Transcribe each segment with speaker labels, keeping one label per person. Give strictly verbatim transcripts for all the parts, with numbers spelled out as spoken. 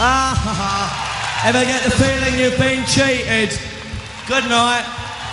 Speaker 1: Ah, ever get the feeling you've been cheated? Good night.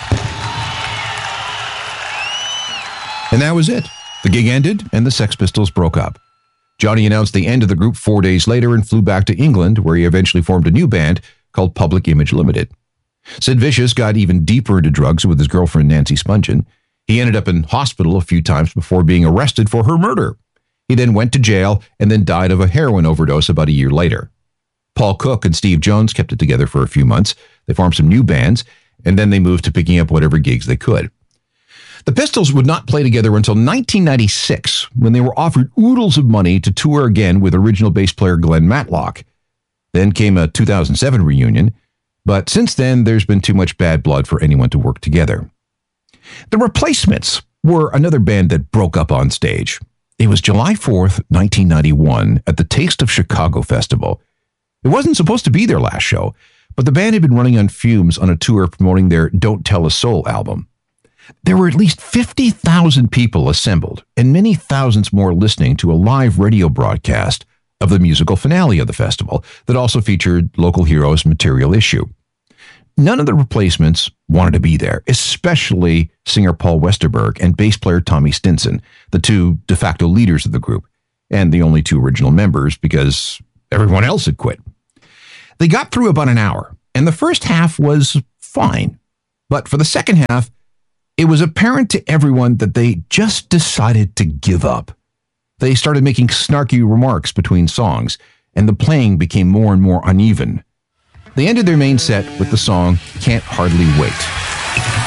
Speaker 2: And that was it. The gig ended, and the Sex Pistols broke up. Johnny announced the end of the group four days later and flew back to England, where he eventually formed a new band called Public Image Limited. Sid Vicious got even deeper into drugs with his girlfriend Nancy Spungen. He ended up in hospital a few times before being arrested for her murder. He then went to jail and then died of a heroin overdose about a year later. Paul Cook and Steve Jones kept it together for a few months. They formed some new bands, and then they moved to picking up whatever gigs they could. The Pistols would not play together until nineteen ninety-six, when they were offered oodles of money to tour again with original bass player Glenn Matlock. Then came a two thousand seven reunion, but since then, there's been too much bad blood for anyone to work together. The Replacements were another band that broke up on stage. It was July fourth, nineteen ninety-one, at the Taste of Chicago Festival. It wasn't supposed to be their last show, but the band had been running on fumes on a tour promoting their Don't Tell a Soul album. There were at least fifty thousand people assembled, and many thousands more listening to a live radio broadcast of the musical finale of the festival that also featured Local Heroes' Material Issue. None of the Replacements wanted to be there, especially singer Paul Westerberg and bass player Tommy Stinson, the two de facto leaders of the group, and the only two original members because everyone else had quit. They got through about an hour, and the first half was fine. But for the second half, it was apparent to everyone that they just decided to give up. They started making snarky remarks between songs, and the playing became more and more uneven. They ended their main set with the song Can't Hardly Wait.